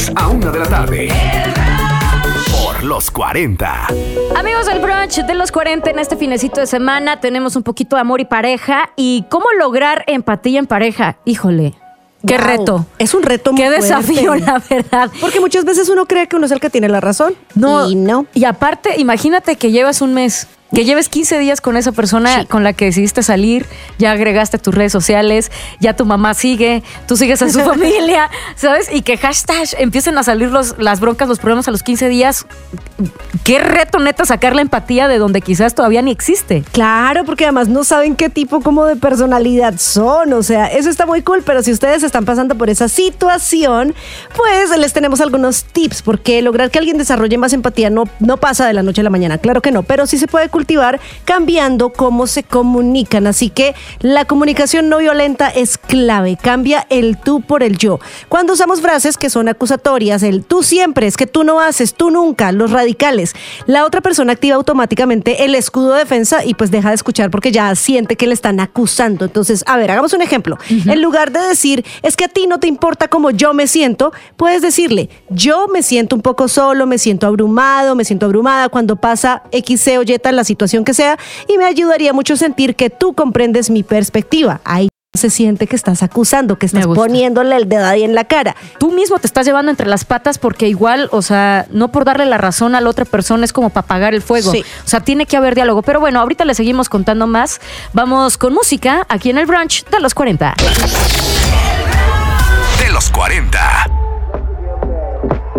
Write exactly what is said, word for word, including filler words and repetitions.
diez a una de la tarde. Por Los cuarenta. Amigos del brunch de Los cuarenta, en este finecito de semana tenemos un poquito de amor y pareja. ¿Y cómo lograr empatía en pareja? Híjole, qué Wow. reto. Es un reto muy Qué desafío, fuerte. la verdad. Porque muchas veces uno cree que uno es el que tiene la razón. No, Y no. Y aparte, imagínate que llevas un mes, que lleves quince días con esa persona Sí. con la que decidiste salir, ya agregaste tus redes sociales, ya tu mamá sigue, tú sigues a su familia, ¿sabes? Y que hashtag empiecen a salir los, las broncas, los problemas a los quince días. Qué reto, neta, sacar la empatía de donde quizás todavía ni existe. Claro, porque además no saben qué tipo como de personalidad son. O sea, eso está muy cool, pero si ustedes están pasando por esa situación, pues les tenemos algunos tips, porque lograr que alguien desarrolle más empatía no, no pasa de la noche a la mañana, claro que no, pero sí se puede cultivar cambiando cómo se comunican. Así que la comunicación no violenta es clave. Cambia el tú por el yo. Cuando usamos frases que son acusatorias, el tú siempre, es que tú no haces, tú nunca, los radicales, la otra persona activa automáticamente el escudo de defensa y pues deja de escuchar porque ya siente que le están acusando. Entonces, a ver, hagamos un ejemplo. Uh-huh. En lugar de decir, es que a ti no te importa cómo yo me siento, puedes decirle, yo me siento un poco solo, me siento abrumado, me siento abrumada cuando pasa X, C o Y tal, la situación que sea, y me ayudaría mucho sentir que tú comprendes mi perspectiva. Ahí se siente que estás acusando, que estás poniéndole el dedo ahí en la cara. Tú mismo te estás llevando entre las patas porque igual, o sea, no por darle la razón a la otra persona es como para apagar el fuego. Sí. O sea, tiene que haber diálogo. Pero bueno, ahorita le seguimos contando más. Vamos con música aquí en el brunch de Los cuarenta. De Los cuarenta.